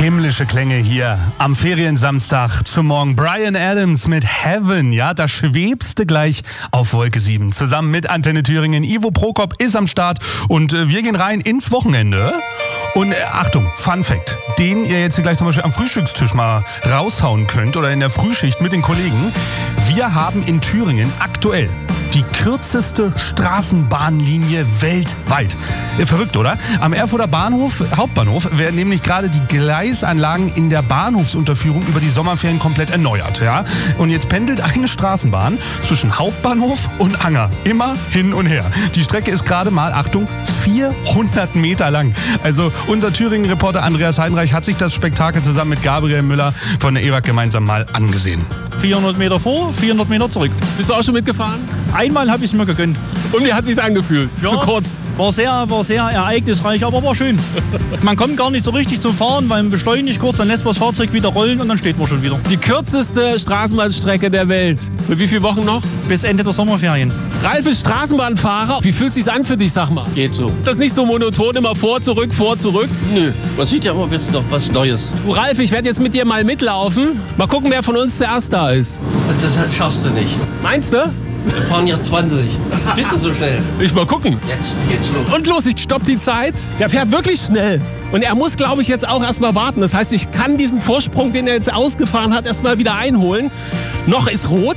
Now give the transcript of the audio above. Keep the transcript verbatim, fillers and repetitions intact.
Himmlische Klänge hier am Feriensamstag zum Morgen. Bryan Adams mit Heaven, ja, da schwebst du gleich auf Wolke sieben. Zusammen mit Antenne Thüringen. Ivo Prokop ist am Start und äh, wir gehen rein ins Wochenende. Und äh, Achtung, Fun Fact, den ihr jetzt gleich zum Beispiel am Frühstückstisch mal raushauen könnt oder in der Frühschicht mit den Kollegen. Wir haben in Thüringen aktuell die kürzeste Straßenbahnlinie weltweit. Verrückt, oder? Am Erfurter Bahnhof, Hauptbahnhof, werden nämlich gerade die Gleisanlagen in der Bahnhofsunterführung über die Sommerferien komplett erneuert. Ja? Und jetzt pendelt eine Straßenbahn zwischen Hauptbahnhof und Anger. Immer hin und her. Die Strecke ist gerade mal, Achtung, vierhundert Meter lang. Also unser Thüringen-Reporter Andreas Heinreich hat sich das Spektakel zusammen mit Gabriel Müller von der E W A G gemeinsam mal angesehen. vierhundert Meter vor, vierhundert Meter zurück. Bist du auch schon mitgefahren? Einmal habe ich es mir gegönnt. Und wie hat sich's angefühlt? Ja, Zu kurz? War sehr, war sehr ereignisreich, aber war schön. Man kommt gar nicht so richtig zum Fahren, weil man beschleunigt kurz, dann lässt man das Fahrzeug wieder rollen und dann steht man schon wieder. Die kürzeste Straßenbahnstrecke der Welt. Für wie viele Wochen noch? Bis Ende der Sommerferien. Ralf ist Straßenbahnfahrer. Wie fühlt sich's an für dich, sag mal? Geht so. Ist das nicht so monoton, immer vor, zurück, vor, zurück? Nö, man sieht ja immer jetzt noch was Neues. Du Ralf, ich werde jetzt mit dir mal mitlaufen. Mal gucken, wer von uns zuerst da ist. Das schaffst du nicht. Meinst du? Wir fahren ja zwanzig. Bist du so schnell? Ich mal gucken. Jetzt geht's los. Und los, ich stopp die Zeit. Der fährt wirklich schnell. Und er muss, glaube ich, jetzt auch erstmal warten. Das heißt, ich kann diesen Vorsprung, den er jetzt ausgefahren hat, erstmal wieder einholen. Noch ist rot.